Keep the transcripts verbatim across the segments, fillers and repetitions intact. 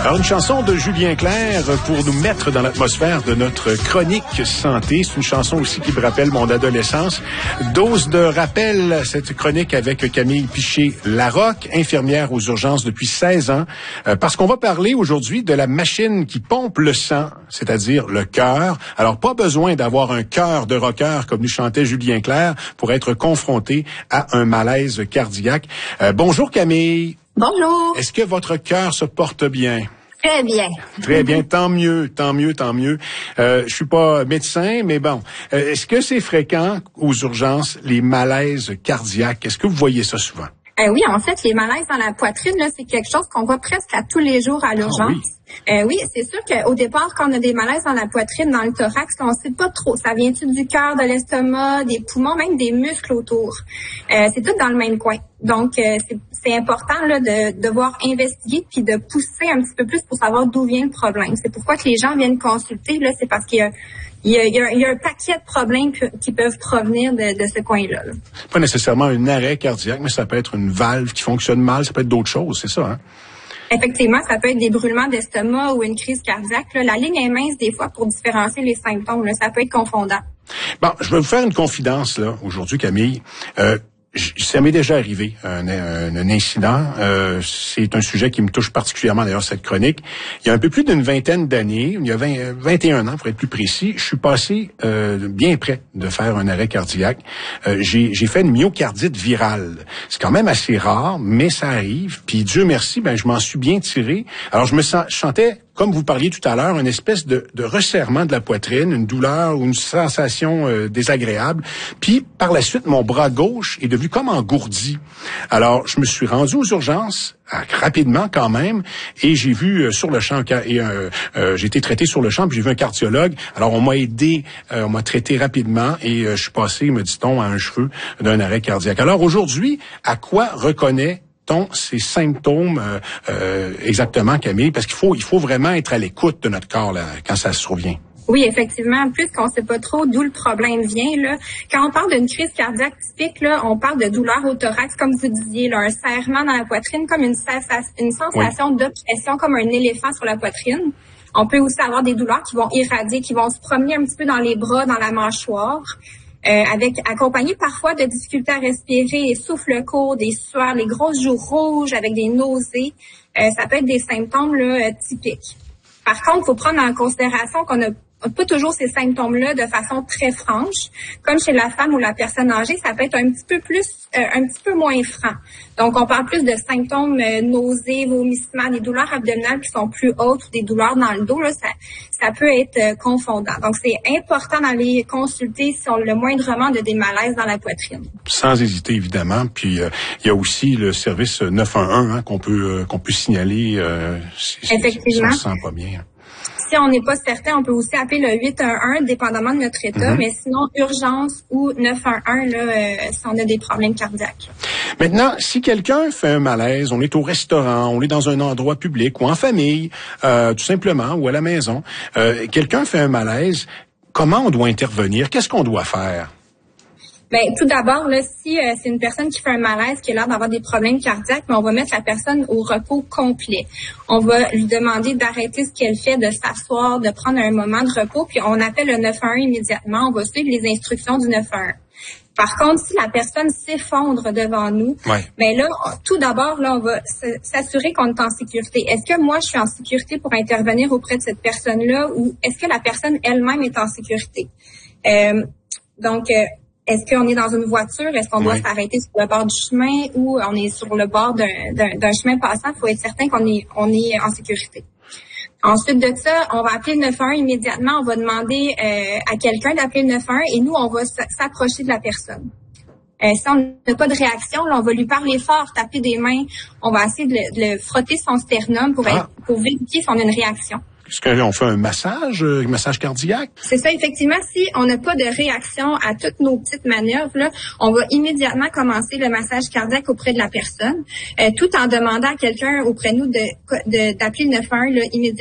Alors, une chanson de Julien Clerc pour nous mettre dans l'atmosphère de notre chronique santé. C'est une chanson aussi qui me rappelle mon adolescence. Dose de rappel, cette chronique avec Camille Piché-Larocque, infirmière aux urgences depuis seize ans, euh, parce qu'on va parler aujourd'hui de la machine qui pompe le sang, c'est-à-dire le cœur. Alors, pas besoin d'avoir un cœur de rocker comme nous chantait Julien Clerc pour être confronté à un malaise cardiaque. Euh, bonjour Camille. Bonjour. Est-ce que votre cœur se porte bien? Très bien. Très bien, tant mieux, tant mieux, tant mieux. Euh, je suis pas médecin, mais bon, euh, est-ce que c'est fréquent aux urgences, les malaises cardiaques? Est-ce que vous voyez ça souvent? Euh, oui, en fait, les malaises dans la poitrine, là, c'est quelque chose qu'on voit presque à tous les jours à l'urgence. Ah, oui. Euh, oui, c'est sûr qu'au départ, quand on a des malaises dans la poitrine, dans le thorax, on ne sait pas trop. Ça vient-tu du cœur, de l'estomac, des poumons, même des muscles autour? Euh, c'est tout dans le même coin. Donc, euh, c'est, c'est important là, de devoir investiguer puis de pousser un petit peu plus pour savoir d'où vient le problème. C'est pourquoi que les gens viennent consulter. Là, c'est parce qu'il y a Il y, a, il, y a, il y a un paquet de problèmes qui peuvent provenir de, de ce coin-là. Là. Pas nécessairement un arrêt cardiaque, mais ça peut être une valve qui fonctionne mal, ça peut être d'autres choses, c'est ça, hein? Effectivement, ça peut être des brûlements d'estomac ou une crise cardiaque. Là. La ligne est mince des fois pour différencier les symptômes. Là. Ça peut être confondant. Bon, je vais vous faire une confidence là aujourd'hui, Camille. Euh, Ça m'est déjà arrivé, un, un, un incident. Euh, c'est un sujet qui me touche particulièrement, d'ailleurs, cette chronique. Il y a un peu plus d'une vingtaine d'années, il y a vingt, vingt et un ans, pour être plus précis, je suis passé euh, bien près de faire un arrêt cardiaque. Euh, j'ai, j'ai fait une myocardite virale. C'est quand même assez rare, mais ça arrive. Puis Dieu merci, ben je m'en suis bien tiré. Alors je me sens, je sentais, comme vous parliez tout à l'heure, une espèce de, de resserrement de la poitrine, une douleur ou une sensation euh, désagréable. Puis, par la suite, mon bras gauche est devenu comme engourdi. Alors, je me suis rendu aux urgences, rapidement quand même, et j'ai vu euh, sur le champ, et euh, euh, j'ai été traité sur le champ, puis j'ai vu un cardiologue. Alors, on m'a aidé, euh, on m'a traité rapidement, et euh, je suis passé, me dit-on, à un cheveu d'un arrêt cardiaque. Alors, aujourd'hui, à quoi reconnaît ces symptômes euh, euh, exactement, Camille, parce qu'il faut il faut vraiment être à l'écoute de notre corps là, quand ça survient. Oui, effectivement, plus qu'on sait pas trop d'où le problème vient là. Quand on parle d'une crise cardiaque typique là, on parle de douleur au thorax, comme vous disiez, là, un serrement dans la poitrine, comme une, sensation, une sensation oui. d'oppression, comme un éléphant sur la poitrine. On peut aussi avoir des douleurs qui vont irradier, qui vont se promener un petit peu dans les bras, dans la mâchoire. Euh, avec accompagné parfois de difficultés à respirer, des souffles courts, des sueurs, les grosses joues rouges avec des nausées. Euh, ça peut être des symptômes là, typiques. Par contre, il faut prendre en considération qu'on a pas toujours ces symptômes-là de façon très franche. Comme chez la femme ou la personne âgée, ça peut être un petit peu plus, euh, un petit peu moins franc. Donc, on parle plus de symptômes euh, nausées, vomissements, des douleurs abdominales qui sont plus hautes ou des douleurs dans le dos. Là, ça, ça peut être euh, confondant. Donc, c'est important d'aller consulter sur le moindrement de des malaises dans la poitrine. Sans hésiter, évidemment. Puis, euh, il y a aussi le service neuf un un hein, qu'on peut euh, qu'on peut signaler euh, si, Effectivement. si on se sent pas bien. Si on n'est pas certain, on peut aussi appeler le huit un un, dépendamment de notre état, mm-hmm. mais sinon, urgence ou neuf un un, là, euh, si on a des problèmes cardiaques. Maintenant, si quelqu'un fait un malaise, on est au restaurant, on est dans un endroit public ou en famille, euh, tout simplement, ou à la maison, euh, quelqu'un fait un malaise, comment on doit intervenir? Qu'est-ce qu'on doit faire? Ben, tout d'abord, là, si euh, c'est une personne qui fait un malaise, qui a l'air d'avoir des problèmes cardiaques, mais on va mettre la personne au repos complet. On va lui demander d'arrêter ce qu'elle fait, de s'asseoir, de prendre un moment de repos, puis on appelle le neuf un un immédiatement. On va suivre les instructions du neuf un un. Par contre, si la personne s'effondre devant nous, ouais. ben là, tout d'abord, là, on va s'assurer qu'on est en sécurité. Est-ce que moi, je suis en sécurité pour intervenir auprès de cette personne-là, ou est-ce que la personne elle-même est en sécurité? Euh, donc, euh, est-ce qu'on est dans une voiture? Est-ce qu'on doit oui. s'arrêter sur le bord du chemin ou on est sur le bord d'un, d'un, d'un chemin passant? Il faut être certain qu'on est, on est en sécurité. Ensuite de ça, on va appeler le neuf un un immédiatement. On va demander euh, à quelqu'un d'appeler le neuf un un et nous, on va s'approcher de la personne. Euh, si on n'a pas de réaction, là, on va lui parler fort, taper des mains. On va essayer de le, de le frotter son sternum pour, ah. être, pour vérifier si on a une réaction. Est-ce qu'on fait un massage, un massage cardiaque? C'est ça, effectivement. Si on n'a pas de réaction à toutes nos petites manœuvres, là, on va immédiatement commencer le massage cardiaque auprès de la personne, euh, tout en demandant à quelqu'un auprès de nous de, de, d'appeler le neuf un un là, immédiatement.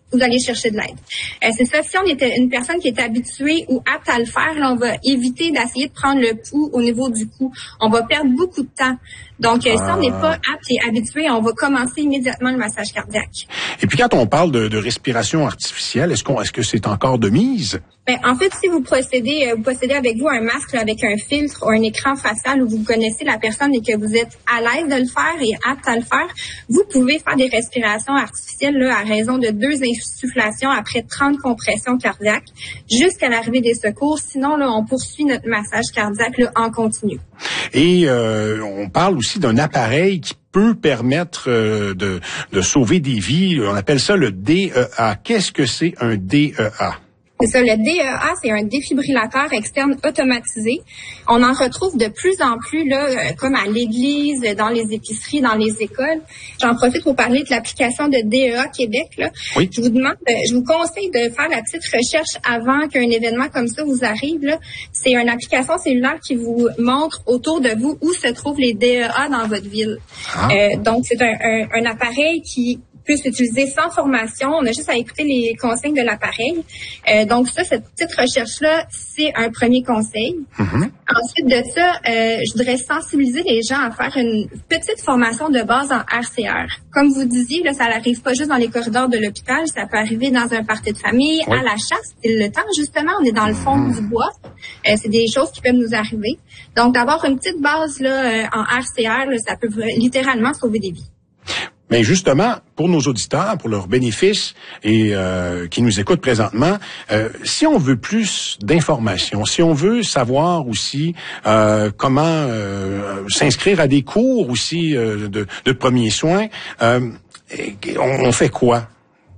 vous allez chercher de l'aide. Euh, c'est ça, si on est une personne qui est habituée ou apte à le faire, là, on va éviter d'essayer de prendre le pouls au niveau du cou. On va perdre beaucoup de temps. Donc, euh, ah. si on n'est pas apte et habitué, on va commencer immédiatement le massage cardiaque. Et puis, quand on parle de, de respiration artificielle, est-ce qu'on, est-ce que c'est encore de mise? Ben, en fait, si vous procédez, vous possédez avec vous un masque là, avec un filtre ou un écran facial où vous connaissez la personne et que vous êtes à l'aise de le faire et apte à le faire, vous pouvez faire des respirations artificielles là, à raison de deux insufflations après trente compressions cardiaques jusqu'à l'arrivée des secours. Sinon, là, on poursuit notre massage cardiaque là, en continu. Et euh, on parle aussi d'un appareil qui peut permettre euh, de, de sauver des vies. On appelle ça le D E A. Qu'est-ce que c'est un D E A? C'est ça, le D E A, c'est un défibrillateur externe automatisé. On en retrouve de plus en plus, là, comme à l'église, dans les épiceries, dans les écoles. J'en profite pour parler de l'application de D E A Québec, là. Oui. Je vous demande, je vous conseille de faire la petite recherche avant qu'un événement comme ça vous arrive, là. C'est une application cellulaire qui vous montre autour de vous où se trouvent les D E A dans votre ville. Ah. Euh, donc, c'est un, un, un appareil qui peut s'utiliser sans formation. On a juste à écouter les consignes de l'appareil. Euh, donc ça, cette petite recherche-là, c'est un premier conseil. Mm-hmm. Ensuite de ça, euh, je voudrais sensibiliser les gens à faire une petite formation de base en R C R. Comme vous disiez, là, ça n'arrive pas juste dans les corridors de l'hôpital, ça peut arriver dans un party de famille, oui. à la chasse. C'est le temps, justement, on est dans le fond mm-hmm. du bois. Euh, c'est des choses qui peuvent nous arriver. Donc, d'avoir une petite base là euh, en R C R, là, ça peut littéralement sauver des vies. Mais justement, pour nos auditeurs, pour leur bénéfice et euh, qui nous écoutent présentement, euh, si on veut plus d'informations, si on veut savoir aussi euh, comment euh, s'inscrire à des cours aussi euh, de, de premiers soins, euh, on, on fait quoi?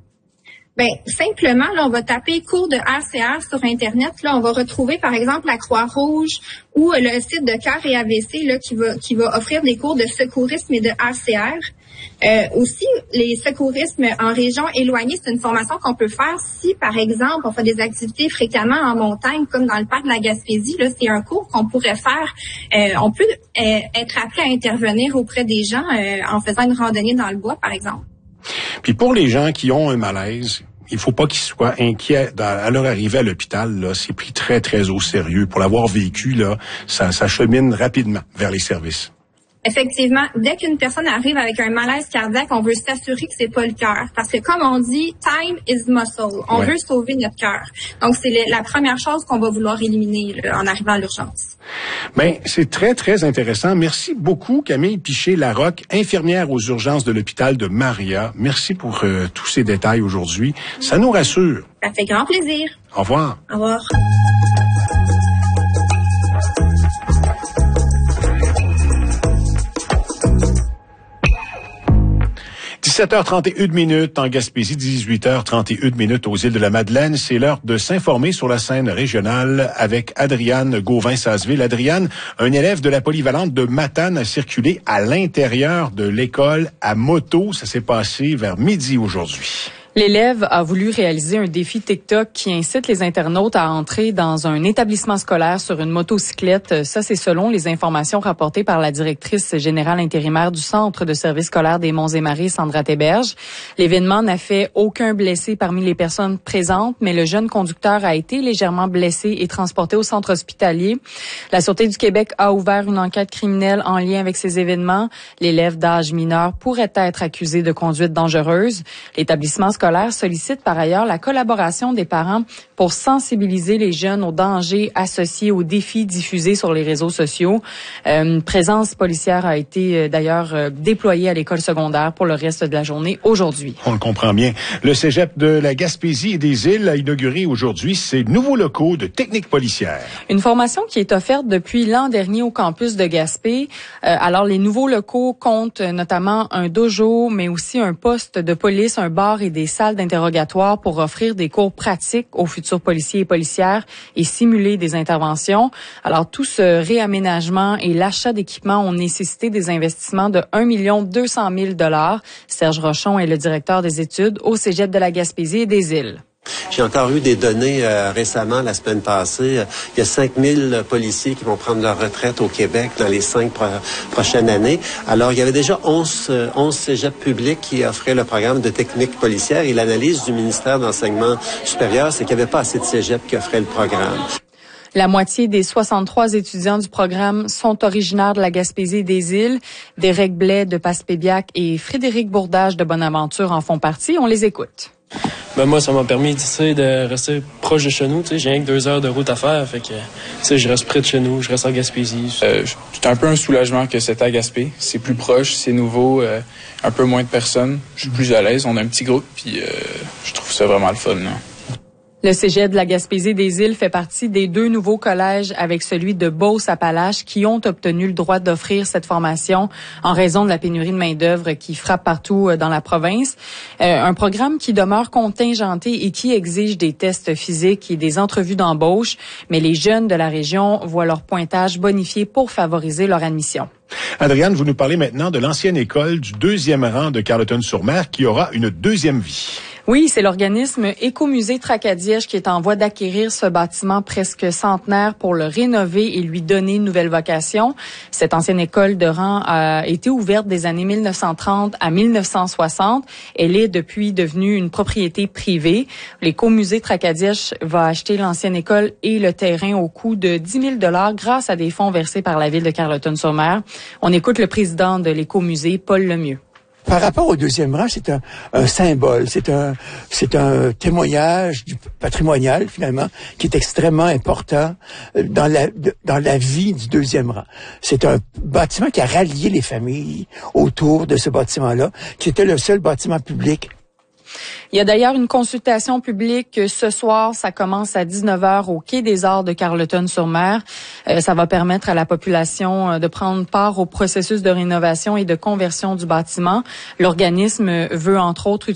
Ben simplement, là, on va taper cours de R C R sur Internet. Là, on va retrouver, par exemple, la Croix-Rouge ou le site de Cœur et A V C là, qui va qui va offrir des cours de secourisme et de R C R. Euh, aussi, les secourismes en région éloignée, c'est une formation qu'on peut faire si, par exemple, on fait des activités fréquemment en montagne, comme dans le parc de la Gaspésie. Là, c'est un cours qu'on pourrait faire. Euh, on peut euh, être appelé à intervenir auprès des gens euh, en faisant une randonnée dans le bois, par exemple. Puis pour les gens qui ont un malaise, il faut pas qu'ils soient inquiets à leur arrivée à l'hôpital. Là, c'est pris très très au sérieux. Pour l'avoir vécu, là, ça, ça chemine rapidement vers les services. Effectivement, dès qu'une personne arrive avec un malaise cardiaque, on veut s'assurer que c'est pas le cœur. Parce que comme on dit, time is muscle. On ouais. veut sauver notre cœur. Donc, c'est le, la première chose qu'on va vouloir éliminer là, en arrivant à l'urgence. Ben, c'est très, très intéressant. Merci beaucoup, Camille Piché-Larocque, infirmière aux urgences de l'hôpital de Maria. Merci pour euh, tous ces détails aujourd'hui. Ça nous rassure. Ça fait grand plaisir. Au revoir. Au revoir. dix-sept heures trente et une minutes en Gaspésie, dix-huit heures trente et une minutes aux îles de la Madeleine. C'est l'heure de s'informer sur la scène régionale avec Adriane Gauvin-Sasseville. Adriane, un élève de la polyvalente de Matane a circulé à l'intérieur de l'école à moto. Ça s'est passé vers midi aujourd'hui. L'élève a voulu réaliser un défi TikTok qui incite les internautes à entrer dans un établissement scolaire sur une motocyclette. Ça, c'est selon les informations rapportées par la directrice générale intérimaire du Centre de service scolaire des Monts-et-Maries, Sandra Théberge. L'événement n'a fait aucun blessé parmi les personnes présentes, mais le jeune conducteur a été légèrement blessé et transporté au centre hospitalier. La Sûreté du Québec a ouvert une enquête criminelle en lien avec ces événements. L'élève d'âge mineur pourrait être accusé de conduite dangereuse. L'établissement scolaire sollicite par ailleurs la collaboration des parents pour sensibiliser les jeunes aux dangers associés aux défis diffusés sur les réseaux sociaux. Euh, une présence policière a été euh, d'ailleurs euh, déployée à l'école secondaire pour le reste de la journée aujourd'hui. On le comprend bien. Le cégep de la Gaspésie et des Îles a inauguré aujourd'hui ses nouveaux locaux de technique policière. Une formation qui est offerte depuis l'an dernier au campus de Gaspé. Euh, alors, les nouveaux locaux comptent notamment un dojo, mais aussi un poste de police, un bar et des salles d'interrogatoire pour offrir des cours pratiques aux futurs policiers et policières et simuler des interventions. Alors, tout ce réaménagement et l'achat d'équipements ont nécessité des investissements de un million deux cent mille dollars. Serge Rochon est le directeur des études au cégep de la Gaspésie et des Îles. J'ai encore eu des données euh, récemment, la semaine passée. Euh, il y a cinq mille policiers qui vont prendre leur retraite au Québec dans les cinq pro- prochaines années. Alors, il y avait déjà onze, euh, onze cégeps publics qui offraient le programme de technique policière. Et l'analyse du ministère d'Enseignement supérieur, c'est qu'il n'y avait pas assez de cégeps qui offraient le programme. La moitié des soixante-trois étudiants du programme sont originaires de la Gaspésie et des îles. Derek Blais de Passepébiac et Frédéric Bourdage de Bonaventure en font partie. On les écoute. Ben moi, ça m'a permis, tu sais, de rester proche de chez nous. Tu sais, j'ai rien que deux heures de route à faire, fait que, tu sais, je reste près de chez nous, je reste en Gaspésie. Euh, c'est un peu un soulagement que c'est à Gaspé. C'est plus proche, c'est nouveau, euh, un peu moins de personnes. Je suis plus à l'aise, on a un petit groupe, puis euh, je trouve ça vraiment le fun, là. Le cégep de la Gaspésie des îles fait partie des deux nouveaux collèges avec celui de Beauce-Appalaches qui ont obtenu le droit d'offrir cette formation en raison de la pénurie de main-d'œuvre qui frappe partout dans la province. Euh, un programme qui demeure contingenté et qui exige des tests physiques et des entrevues d'embauche, mais les jeunes de la région voient leur pointage bonifié pour favoriser leur admission. Adrienne, vous nous parlez maintenant de l'ancienne école du deuxième rang de Carleton-sur-Mer qui aura une deuxième vie. Oui, c'est l'organisme Écomusée Tracadie qui est en voie d'acquérir ce bâtiment presque centenaire pour le rénover et lui donner une nouvelle vocation. Cette ancienne école de rang a été ouverte des années mille neuf cent trente à mille neuf cent soixante. Elle est depuis devenue une propriété privée. L'Écomusée Tracadie va acheter l'ancienne école et le terrain au coût de dix mille dollars grâce à des fonds versés par la ville de Carleton-sur-Mer. On écoute le président de l'Écomusée, Paul Lemieux. Par rapport au deuxième rang, c'est un, un symbole, c'est un, c'est un témoignage du patrimonial finalement qui est extrêmement important dans la, dans la vie du deuxième rang. C'est un bâtiment qui a rallié les familles autour de ce bâtiment-là, qui était le seul bâtiment public. Il y a d'ailleurs une consultation publique ce soir. Ça commence à dix-neuf heures au Quai des Arts de Carleton-sur-Mer. Euh, ça va permettre à la population de prendre part au processus de rénovation et de conversion du bâtiment. L'organisme veut entre autres utiliser